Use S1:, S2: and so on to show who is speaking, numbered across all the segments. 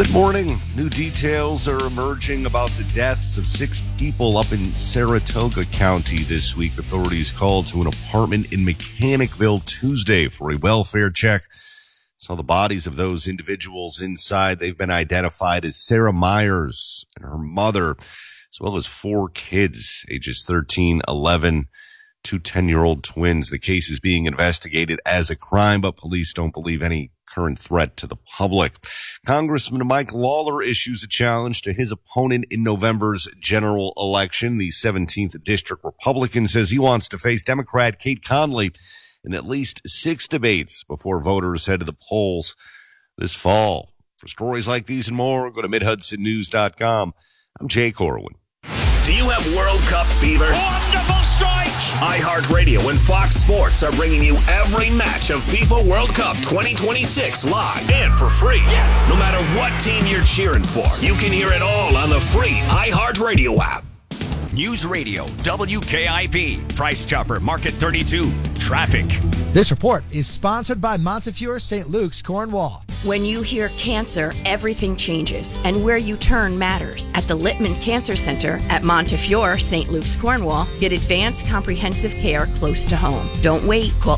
S1: Good morning. New details are emerging about the deaths of 6 people up in Saratoga County this week. Authorities called to an apartment in Mechanicville Tuesday for a welfare check. Saw the bodies of those individuals inside. They've been identified as Sarah Myers and her mother, as well as 4 kids, ages 13, 11, 2 10-year-old twins. The case is being investigated as a crime, but police don't believe any current threat to the public. Congressman Mike Lawler issues a challenge to his opponent in November's general election. The 17th District Republican says he wants to face Democrat Kate Conley in at least 6 debates before voters head to the polls this fall. For stories like these and more, go to MidHudsonNews.com. I'm Jay Corwin.
S2: Do you have World Cup fever?
S3: Wonderful strike!
S2: iHeartRadio and Fox Sports are bringing you every match of FIFA World Cup 2026 live and for free.
S3: Yes!
S2: No matter what team you're cheering for, you can hear it all on the free iHeartRadio app.
S3: News Radio, WKIP, Price Chopper, Market 32, Traffic.
S4: This report is sponsored by Montefiore St. Luke's, Cornwall.
S5: When you hear cancer, everything changes, and where you turn matters. At the Littman Cancer Center at Montefiore St. Luke's, Cornwall, get advanced comprehensive care close to home. Don't wait. Call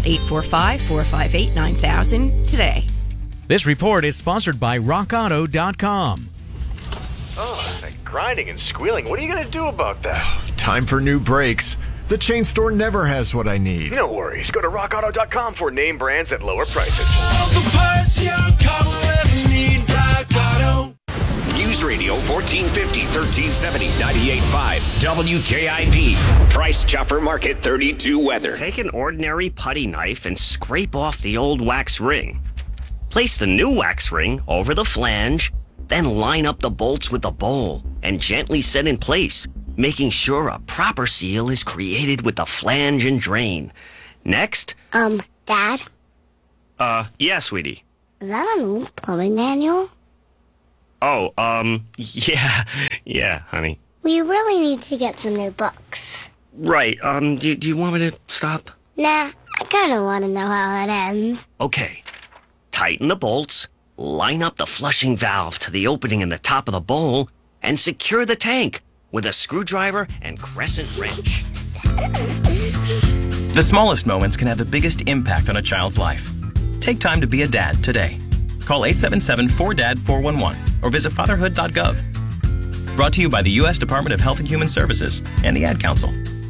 S5: 845-458-9000 today.
S6: This report is sponsored by RockAuto.com.
S7: Oh, that grinding and squealing. What are you going to do about that?
S8: Time for new brakes. The chain store never has what I need.
S7: No worries. Go to RockAuto.com for name brands at lower prices.
S3: All the parts your car will ever need, Rock Auto.
S2: News Radio 1450, 1370, 98.5, WKIP, Price Chopper, Market 32 weather.
S9: Take an ordinary putty knife and scrape off the old wax ring. Place the new wax ring over the flange, then line up the bolts with the bowl and gently set in place, making sure a proper seal is created with the flange and drain. Next.
S10: Dad?
S9: Yeah, sweetie.
S10: Is that an old plumbing manual?
S9: Oh, yeah, honey.
S10: We really need to get some new books.
S9: Right, do you want me to stop?
S10: Nah, I kinda wanna know how it ends.
S9: Okay. Tighten the bolts, line up the flushing valve to the opening in the top of the bowl, and secure the tank with a screwdriver and crescent wrench.
S11: The smallest moments can have the biggest impact on a child's life. Take time to be a dad today. Call 877-4DAD-411 or visit fatherhood.gov. Brought to you by the U.S. Department of Health and Human Services and the Ad Council.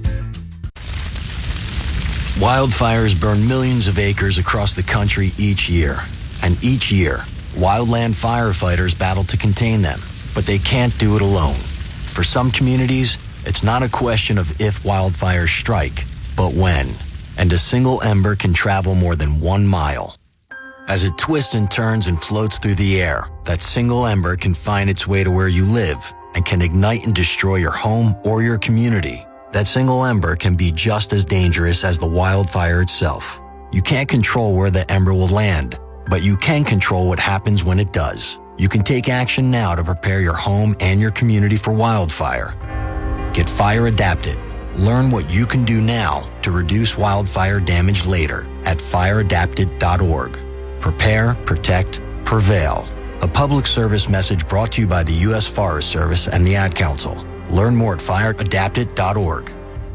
S12: Wildfires burn millions of acres across the country each year. And each year, wildland firefighters battle to contain them, but they can't do it alone. For some communities, it's not a question of if wildfires strike, but when. And a single ember can travel more than 1 mile. As it twists and turns and floats through the air, that single ember can find its way to where you live and can ignite and destroy your home or your community. That single ember can be just as dangerous as the wildfire itself. You can't control where the ember will land, but you can control what happens when it does. You can take action now to prepare your home and your community for wildfire. Get fire adapted. Learn what you can do now to reduce wildfire damage later at fireadapted.org. Prepare, protect, prevail. A public service message brought to you by the U.S. Forest Service and the Ad Council. Learn more at fireadapted.org.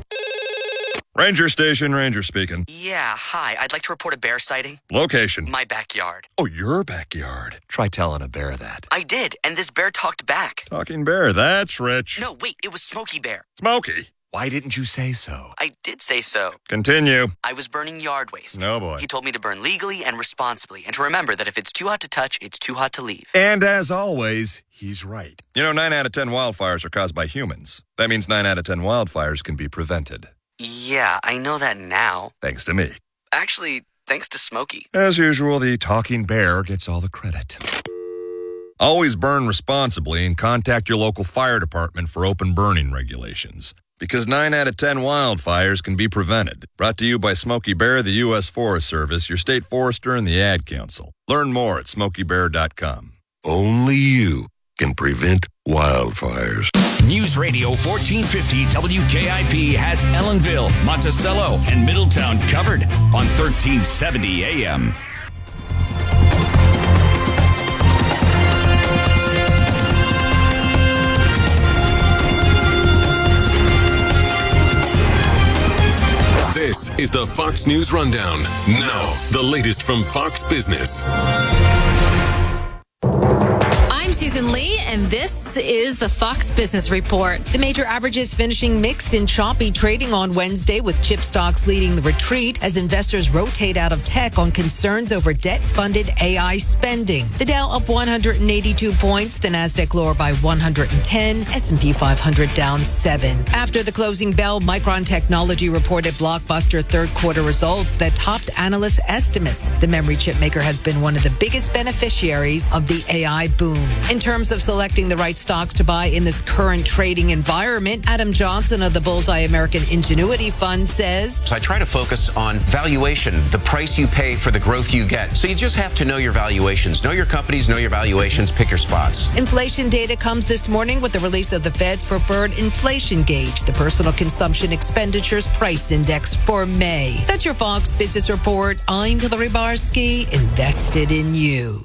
S13: Ranger Station, Ranger speaking.
S14: Yeah, hi. I'd like to report a bear sighting.
S13: Location.
S14: My backyard.
S13: Oh, your backyard. Try telling a bear that.
S14: I did, and this bear talked back.
S13: Talking bear, that's rich.
S14: No, wait, it was Smokey Bear.
S13: Smokey?
S8: Why didn't you say so?
S14: I did say so.
S13: Continue.
S14: I was burning yard waste.
S13: No, boy.
S14: He told me to burn legally and responsibly, and to remember that if it's too hot to touch, it's too hot to leave.
S8: And as always, he's right.
S13: You know, 9 out of 10 wildfires are caused by humans. That means 9 out of 10 wildfires can be prevented.
S14: Yeah, I know that now.
S13: Thanks to me.
S14: Actually, thanks to Smokey.
S13: As usual, the talking bear gets all the credit. Always burn responsibly and contact your local fire department for open burning regulations. Because 9 out of 10 wildfires can be prevented. Brought to you by Smokey Bear, the U.S. Forest Service, your state forester, and the Ad Council. Learn more at smokeybear.com.
S15: Only you can prevent wildfires.
S3: News Radio 1450 WKIP has Ellenville, Monticello, and Middletown covered on 1370 AM.
S16: is the Fox News Rundown. Now, the latest from Fox Business.
S17: I'm Susan Lee, and this is the Fox Business Report. The major averages finishing mixed and choppy trading on Wednesday, with chip stocks leading the retreat as investors rotate out of tech on concerns over debt-funded AI spending. The Dow up 182 points, the Nasdaq lower by 110, S&P 500 down 7. After the closing bell, Micron Technology reported blockbuster third-quarter results that topped analysts' estimates. The memory chip maker has been one of the biggest beneficiaries of the AI boom. In terms of selecting the right stocks to buy in this current trading environment, Adam Johnson of the Bullseye American Ingenuity Fund says,
S18: So I try to focus on valuation, the price you pay for the growth you get. So you just have to know your valuations. Know your companies, know your valuations, pick your spots.
S17: Inflation data comes this morning with the release of the Fed's preferred inflation gauge, the Personal Consumption Expenditures Price Index for May. That's your Fox Business Report. I'm Hillary Barsky, invested in you.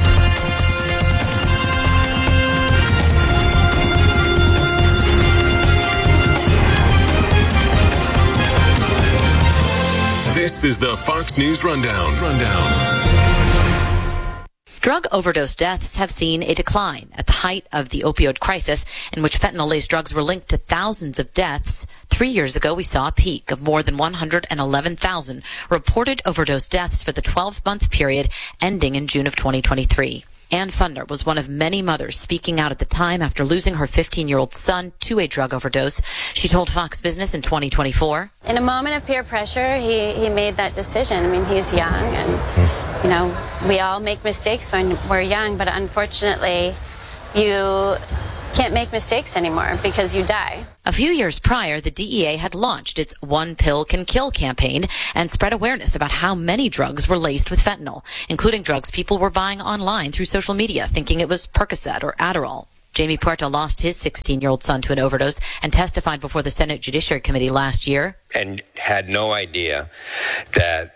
S16: This is the Fox News Rundown.
S19: Drug overdose deaths have seen a decline at the height of the opioid crisis, in which fentanyl-laced drugs were linked to thousands of deaths. 3 years ago, we saw a peak of more than 111,000 reported overdose deaths for the 12-month period ending in June of 2023. Ann Funder was one of many mothers speaking out at the time after losing her 15-year-old son to a drug overdose. She told Fox Business in 2024.
S20: In a moment of peer pressure, he made that decision. I mean, he's young, and, you know, we all make mistakes when we're young, but unfortunately, you can't make mistakes anymore because you die.
S19: A few years prior, the DEA had launched its One Pill Can Kill campaign and spread awareness about how many drugs were laced with fentanyl, including drugs people were buying online through social media, thinking it was Percocet or Adderall. Jamie Puerta lost his 16-year-old son to an overdose and testified before the Senate Judiciary Committee last year.
S21: And had no idea that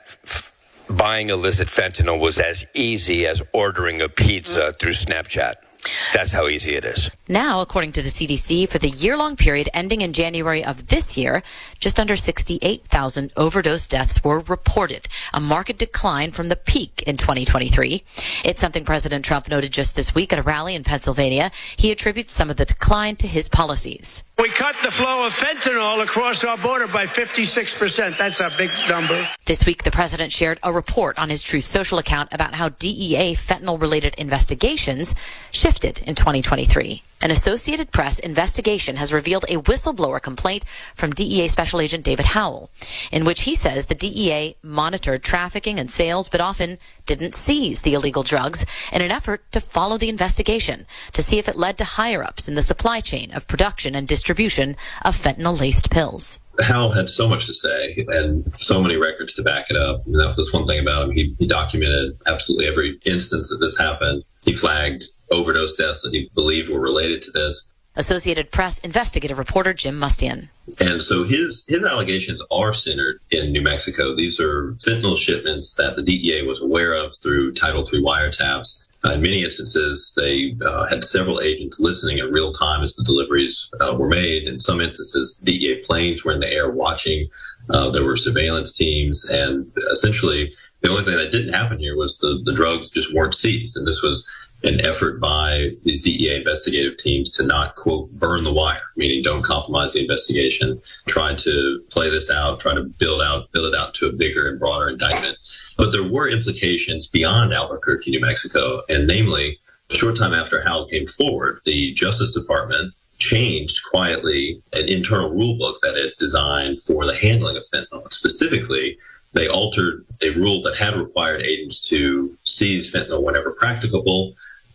S21: buying illicit fentanyl was as easy as ordering a pizza through Snapchat. That's how easy it is.
S19: Now, according to the CDC, for the year-long period ending in January of this year, just under 68,000 overdose deaths were reported, a marked decline from the peak in 2023. It's something President Trump noted just this week at a rally in Pennsylvania. He attributes some of the decline to his policies.
S22: We cut the flow of fentanyl across our border by 56%. That's a big number.
S19: This week, the president shared a report on his Truth Social account about how DEA fentanyl-related investigations shifted in 2023. An Associated Press investigation has revealed a whistleblower complaint from DEA Special Agent David Howell, in which he says the DEA monitored trafficking and sales, but often didn't seize the illegal drugs in an effort to follow the investigation to see if it led to higher-ups in the supply chain of production and distribution of fentanyl-laced pills.
S23: Howell had so much to say and so many records to back it up. And that was one thing about him. He documented absolutely every instance that this happened. He flagged overdose deaths that he believed were related to this.
S19: Associated Press investigative reporter Jim Mustian.
S23: And so his allegations are centered in New Mexico. These are fentanyl shipments that the DEA was aware of through Title III wiretaps. In many instances, they had several agents listening in real time as the deliveries were made. In some instances, DEA planes were in the air watching. There were surveillance teams. And essentially, the only thing that didn't happen here was the drugs just weren't seized. And this was an effort by these DEA investigative teams to not, quote, burn the wire, meaning don't compromise the investigation, try to play this out, try to build it out to a bigger and broader indictment. But there were implications beyond Albuquerque, New Mexico, and namely, a short time after Howell came forward, the Justice Department changed quietly an internal rule book that it designed for the handling of fentanyl. Specifically, they altered a rule that had required agents to seize fentanyl whenever practicable,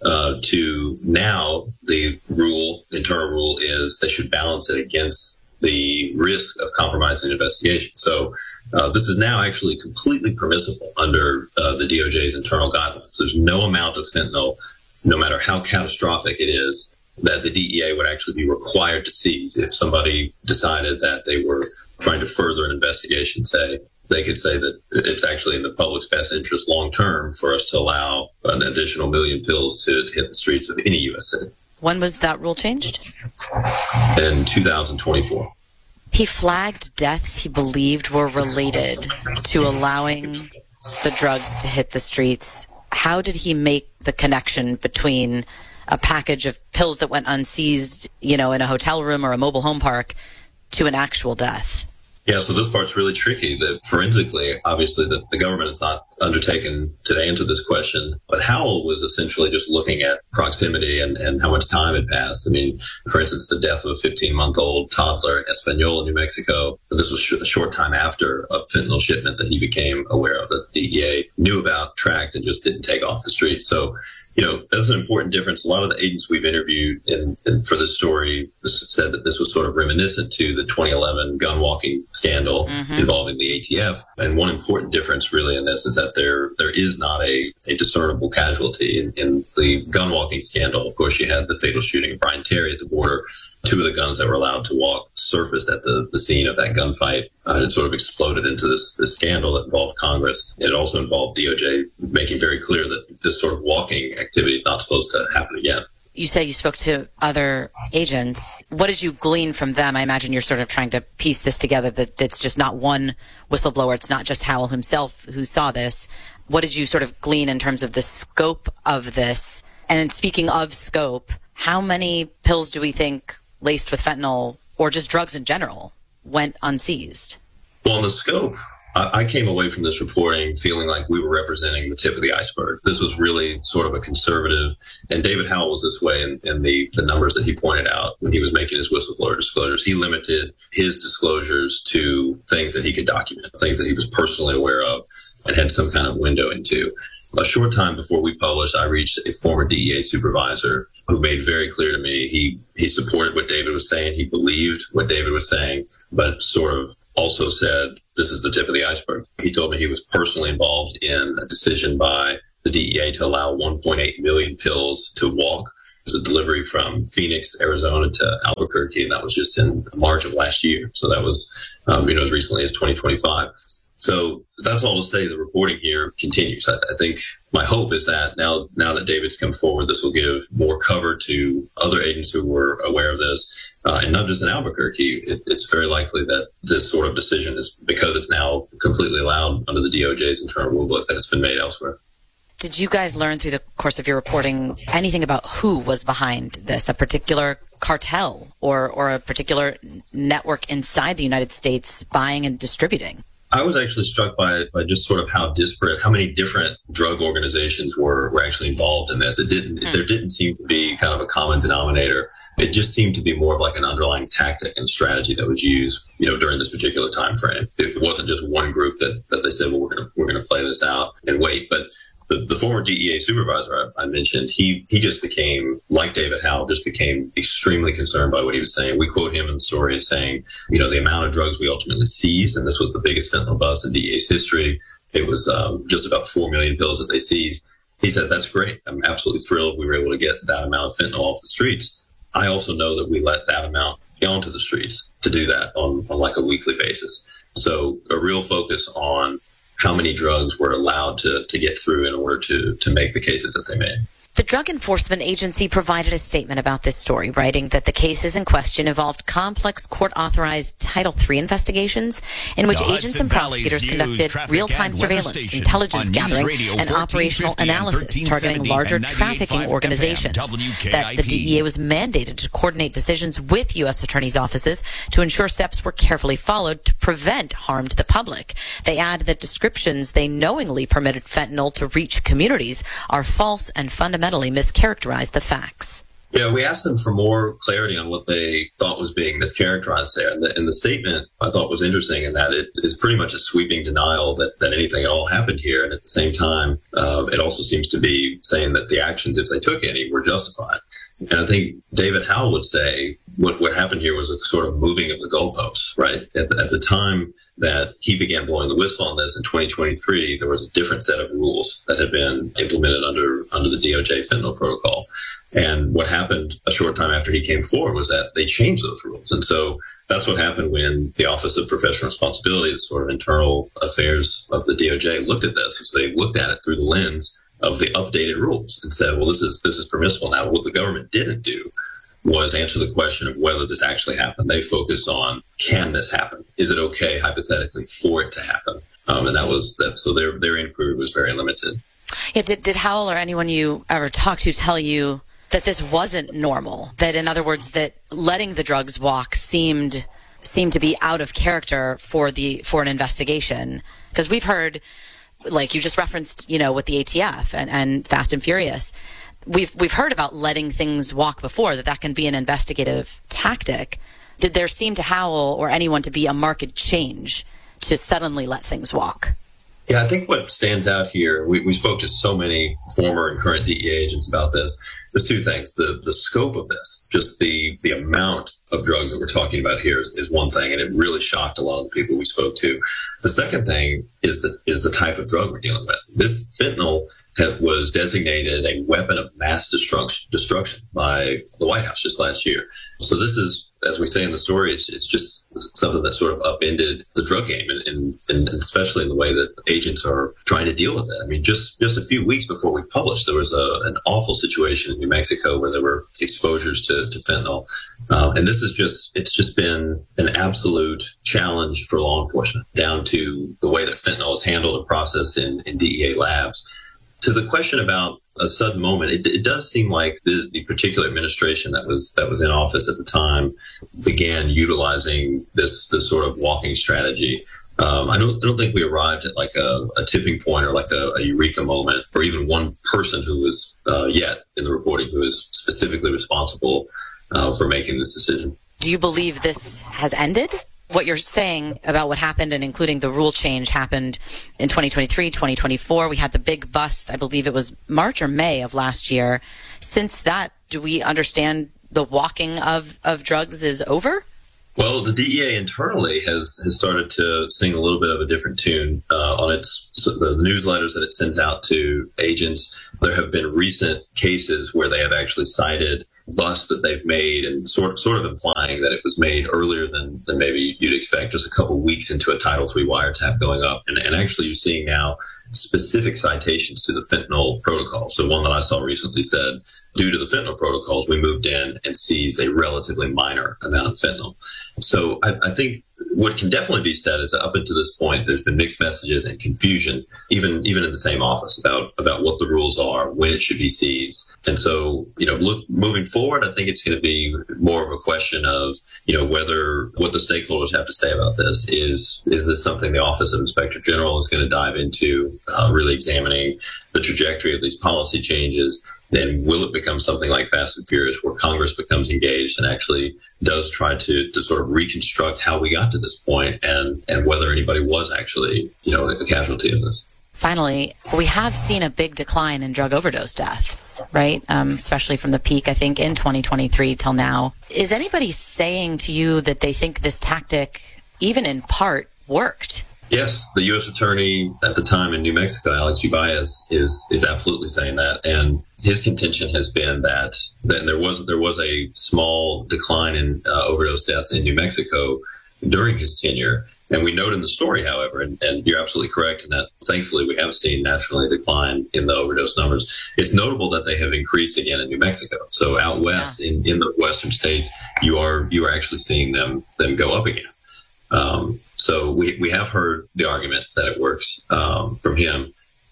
S23: to now the internal rule is they should balance it against the risk of compromising an investigation. So this is now actually completely permissible under the DOJ's internal guidelines. There's no amount of fentanyl, no matter how catastrophic it is, that the DEA would actually be required to seize. If somebody decided that they were trying to further an investigation, they could say that it's actually in the public's best interest long term for us to allow an additional 1 million pills to hit the streets of any U.S. city.
S19: When was that rule changed?
S23: In 2024.
S19: He flagged deaths he believed were related to allowing the drugs to hit the streets. How did he make the connection between a package of pills that went unseized, in a hotel room or a mobile home park to an actual death?
S23: Yeah, so this part's really tricky. That forensically, obviously, the government has not undertaken to answer this question. But Howell was essentially just looking at proximity and how much time had passed. I mean, for instance, the death of a 15-month-old toddler in Espanola, New Mexico. This was a short time after a fentanyl shipment that he became aware of, that the DEA knew about, tracked, and just didn't take off the street. So, that's an important difference. A lot of the agents we've interviewed for this story said that this was sort of reminiscent to the 2011 gun walking scandal involving the ATF. And one important difference really in this is that there is not a discernible casualty. In the gun walking scandal, of course, you had the fatal shooting of Brian Terry at the border. Two of the guns that were allowed to walk surfaced at the scene of that gunfight. It sort of exploded into this scandal that involved Congress. It also involved DOJ making very clear that this sort of walking activity is not supposed to happen again.
S19: You say you spoke to other agents. What did you glean from them? I imagine you're sort of trying to piece this together, that it's just not one whistleblower. It's not just Howell himself who saw this. What did you sort of glean in terms of the scope of this? And speaking of scope, how many pills do we think laced with fentanyl, or just drugs in general, went unseized?
S23: Well, in the scope, I came away from this reporting feeling like we were representing the tip of the iceberg. This was really sort of a conservative, and David Howell was this way in the numbers that he pointed out when he was making his whistleblower disclosures. He limited his disclosures to things that he could document, things that he was personally aware of and had some kind of window into. A short time before we published, I reached a former DEA supervisor who made very clear to me he supported what David was saying. He believed what David was saying, but sort of also said, this is the tip of the iceberg. He told me he was personally involved in a decision by the DEA to allow 1.8 million pills to walk. It was a delivery from Phoenix, Arizona to Albuquerque, and that was just in March of last year. So that was, as recently as 2025. So that's all to say the reporting here continues. I think my hope is that now that David's come forward, this will give more cover to other agents who were aware of this. And not just in Albuquerque, it's very likely that this sort of decision is, because it's now completely allowed under the DOJ's internal rulebook, that it's been made elsewhere.
S19: Did you guys learn through the course of your reporting anything about who was behind this, a particular cartel or a particular network inside the United States buying and distributing?
S23: I was actually struck by just sort of how disparate, how many different drug organizations were actually involved in this. There didn't seem to be kind of a common denominator. It just seemed to be more of like an underlying tactic and strategy that was used, during this particular time frame. It wasn't just one group that they said, well, we're gonna play this out and wait. But the former DEA supervisor I mentioned, he just became, like David Howell, just became extremely concerned by what he was saying. We quote him in the story as saying, the amount of drugs we ultimately seized, and this was the biggest fentanyl bust in DEA's history. It was just about 4 million pills that they seized. He said, that's great. I'm absolutely thrilled we were able to get that amount of fentanyl off the streets. I also know that we let that amount onto the streets to do that on like a weekly basis. So a real focus on how many drugs were allowed to get through in order to make the cases that they made.
S19: The Drug Enforcement Agency provided a statement about this story, writing that the cases in question involved complex court-authorized Title III investigations in which agents and prosecutors conducted real-time surveillance, intelligence gathering, and operational analysis targeting larger trafficking organizations. That the DEA was mandated to coordinate decisions with U.S. attorneys' offices to ensure steps were carefully followed to prevent harm to the public. They add that descriptions they knowingly permitted fentanyl to reach communities are false and fundamentally mischaracterize the facts.
S23: Yeah, we asked them for more clarity on what they thought was being mischaracterized there. And the statement I thought was interesting in that it is pretty much a sweeping denial that anything at all happened here. And at the same time, it also seems to be saying that the actions, if they took any, were justified. And I think David Howell would say what happened here was a sort of moving of the goalposts, right? At the time that he began blowing the whistle on this in 2023, there was a different set of rules that had been implemented under the DOJ fentanyl protocol. And what happened a short time after he came forward was that they changed those rules. And so that's what happened when the Office of Professional Responsibility, the sort of internal affairs of the DOJ, looked at this. So they looked at it through the lens of the updated rules and said, well, this is permissible now. What the government didn't do was answer the question of whether this actually happened. They focused on, can this happen? Is it okay, hypothetically, for it to happen? And that was that. So their inquiry was very limited.
S19: Yeah, did Howell or anyone you ever talked to tell you that this wasn't normal? That, in other words, that letting the drugs walk seemed to be out of character for an investigation? Because we've heard, like you just referenced, with the ATF and Fast and Furious, we've heard about letting things walk before, that can be an investigative tactic. Did there seem to Howell or anyone to be a marked change to suddenly let things walk?
S23: Yeah, I think what stands out here, we spoke to so many former and current DEA agents about this. There's two things. The scope of this, just the amount of drugs that we're talking about here is one thing, and it really shocked a lot of the people we spoke to. The second thing is the type of drug we're dealing with. This fentanyl was designated a weapon of mass destruction by the White House just last year. So this is, as we say in the story, it's just something that sort of upended the drug game, and especially in the way that agents are trying to deal with it. I mean, just a few weeks before we published, there was an awful situation in New Mexico where there were exposures to fentanyl. And this is it's just been an absolute challenge for law enforcement, down to the way that fentanyl is handled and processed in DEA labs. To the question about a sudden moment, it does seem like the particular administration that was in office at the time began utilizing this sort of walking strategy. I don't think we arrived at like a tipping point or like a eureka moment, or even one person who was yet in the reporting who is specifically responsible for making this decision.
S19: Do you believe this has ended? What you're saying about what happened, and including the rule change, happened in 2023, 2024. We had the big bust, I believe it was March or May of last year. Since that, do we understand the walking of drugs is over?
S23: Well, the DEA internally has started to sing a little bit of a different tune on the newsletters that it sends out to agents. There have been recent cases where they have actually cited busts that they've made, and sort of implying that it was made earlier than maybe you'd expect, just a couple weeks into a Title III wiretap going up. And actually you're seeing now specific citations to the fentanyl protocol. So one that I saw recently said, due to the fentanyl protocols, we moved in and seized a relatively minor amount of fentanyl. So I think what can definitely be said is that up until this point, there's been mixed messages and confusion, even in the same office, about what the rules are, when it should be seized. And so, moving forward, I think it's going to be more of a question of, whether what the stakeholders have to say about this is this something the Office of Inspector General is going to dive into, really examining the trajectory of these policy changes. Then will it become something like Fast and Furious, where Congress becomes engaged and actually does try to sort of reconstruct how we got to this point, and whether anybody was actually, a casualty of this?
S19: Finally, we have seen a big decline in drug overdose deaths, right? Especially from the peak, I think, in 2023 till now. Is anybody saying to you that they think this tactic, even in part, worked?
S23: Yes, the U.S. Attorney at the time in New Mexico, Alex Ubaez, is absolutely saying that, and his contention has been that there was a small decline in overdose deaths in New Mexico during his tenure. And we note in the story, however, and you're absolutely correct in that, thankfully, we have seen naturally a decline in the overdose numbers. It's notable that they have increased again in New Mexico. So out west, in the western states, you are actually seeing them go up again. So we have heard the argument that it works from him.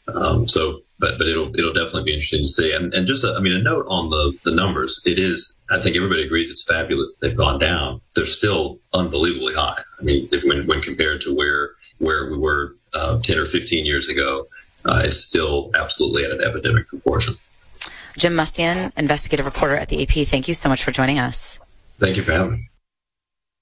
S23: But it'll definitely be interesting to see. And just a note on the numbers. It is, I think everybody agrees it's fabulous they've gone down. They're still unbelievably high. I mean, when compared to where we were 10 or 15 years ago, it's still absolutely at an epidemic proportion.
S19: Jim Mustian, investigative reporter at the AP, thank you so much for joining us.
S23: Thank you for having me.